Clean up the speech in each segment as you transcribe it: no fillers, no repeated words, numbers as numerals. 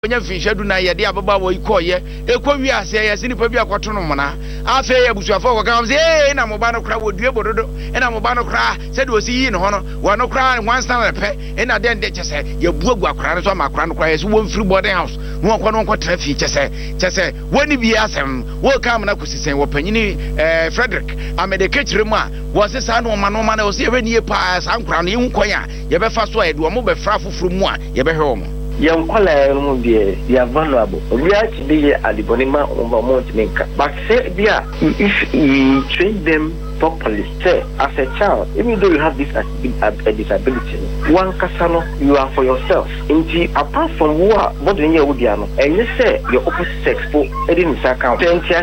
onya finhwadu na ye de ababa wo ikoye ekɔwi ase ye sini pa bi akoto no mona afa ye busuafo ko kam se na mo ba no kra wo due bododo na mo ba no kra se de osi yi no ho no wo no kra one stand pe na de chese ye buagu akra no so ma kra no kra ye so wo mfiri boarding house no ko traffic chese woni bi asem wo kam na kusisen wo panyini Frederick amede kechire mu a wo se sa no ma na wo se ye ni pa sa nkra no ye nkonya ye be fa so ye de wo mo be fra foforo mu a ye be hwe wo mo young color they are valuable. We actually be at the bonima on but say if you train them properly, say as a child, even though you have this a disability, one casano you are for yourself. Indeed, apart from what in your Udiano, and you say your opposite sex for Edin account.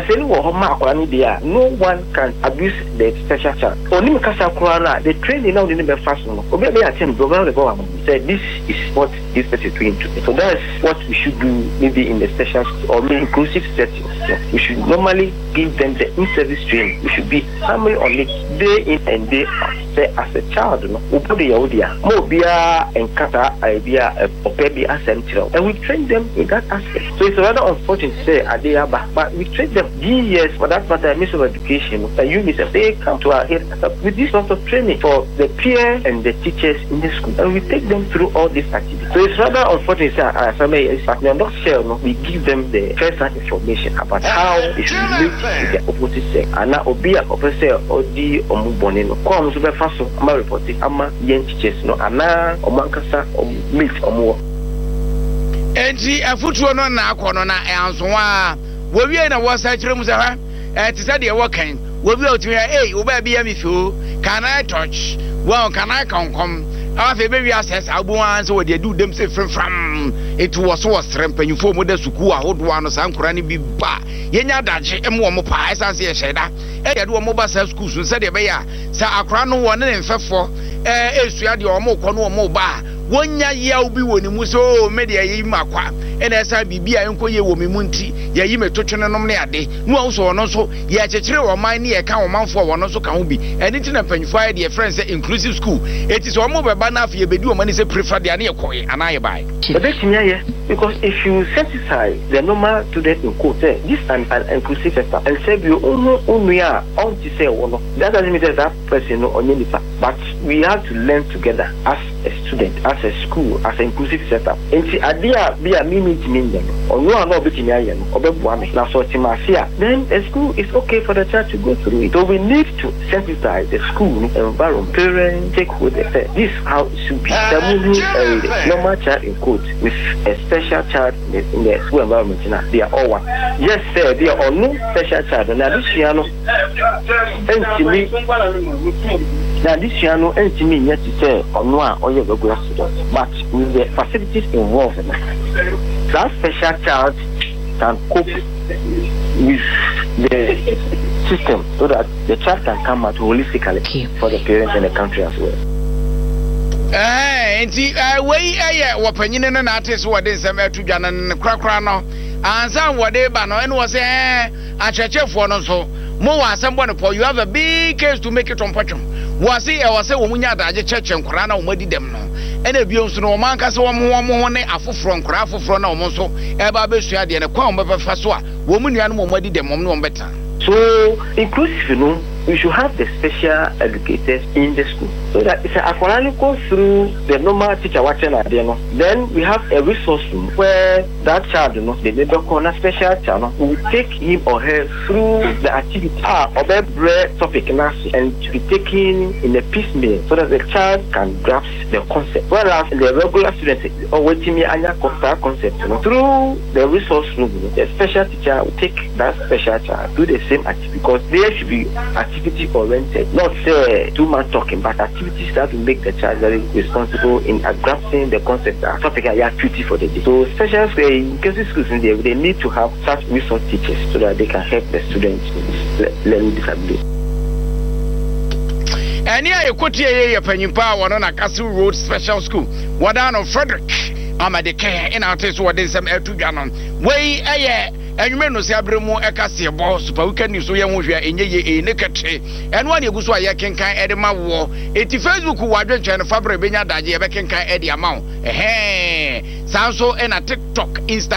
No one can abuse the special child. Only Casa Kurana, they train in out in the fashion. Obey attempt to go say this is what this person is doing to me. So that's what we should do maybe in the special or inclusive settings. We should normally give them the in-service training. We should be family on it day in and day out. Say as a child, and we train them in that aspect. So it's rather unfortunate to say but we train them years for that matter, Minister of Education, the UNICEF, they come to our head with this sort of training for the peers and the teachers in the school, and we take them through all these activities. So it's rather unfortunate we are not sure, we give them the first-hand information about how they should relate to the opposite sex. And now Obia Professor Odi Omubonino comes to the first of my reporting ama young teachers no ana omankasa meet omo. Enti afutuo no na akono na anso a wo wie na wo sa kire mu se ha ti se de wo kan wo bi otumi wo ba bi ya mi fo can I touch well can I come afa be wi assess abuwan so de do dem se frem it was rempanyufo mo da suku ahodo ano sankora ne bi ba yenya daje emo mo pa esanse ye sheda e de wo mo ba sa school so se de be ya sa akora no wo ne mfefo esua de wo mo kɔ no wo mo ba wonya ya ubi woni mu so media yi makwa ena esa bibia enkoye wo mimu nti ya yi metotwene nom ne ade nu a so no so ya chekere wo man ne ye ka wo manfo wo no so ka ho bi eni ti na panyufo ya de friends say inclusive school eti so mo beba na afie bedi wo man say prefer de ane ye koye anaye bai because if you sensitize the normal student in quote this an inclusive sector and say you ya on to say wo that doesn't mean that person no onye nipa but we have to learn together as a student, as a school, as an inclusive setup. And see, idea be a mimit million, or no, no, between or Bebuame, now so then a school is okay for the child to go through it. So we need to sensitize the school environment, parents, stakeholders. This is how it should be. The normal child in quote with a special child in the school environment. They are all one. Yes, sir, they are all no special child. Now this piano, now this piano, and to me, yet to say, or no, or you regular students, but with the facilities involved, that special child can cope with the system so that the child can come out holistically for the parents and the country as well. Enti we wapanyine no na ate so wode nsem atudwana nkrakra no ansan wode ba no ene wo se achechefo no so mo wa asembo no po you have a big case to make it on patron was say wo munya adaje cheche nkra na wo madi dem no ene bio nso no man ka se wo mo ne afoforo nkra afoforo na wo nso e ba besua de ne kwa wo befa so a wo mu nua no mo madi dem mo no beta. So inclusive, we should have the special educators in the school so that it's a go through the normal teacher watching at then we have a resource room where that child, the neighbor corner special child, will take him or her through the activity or the bread topic and to be taken in a piecemeal so that the child can grasp the concept. Whereas the regular students or waiting me concept through the resource room, the special teacher will take that special child do the same activity because there should be activity oriented, not say too much talking, but activities that will make the child very responsible in grasping the concept as something like activity for the day. So special schools in there, they need to have such resource teachers so that they can help the students learning disability. And here you could hear your penny power on a Castle Road Special School. What on Frederick? ama de kɛn ina ate so wɔde nsɛm ɛtu dwa no wei ɛyɛ enwume no se abre mu ɛkase bɔ super weekend news so yɛ ho hwɛ enye ye ne kɛtɛ ɛno ani egu so a yɛ kenkan ɛde ma wo eti Facebook wadwetwɛ no fabre benya daje yɛ bɛ kenkan ɛde ama wo sanso ɛna TikTok Instagram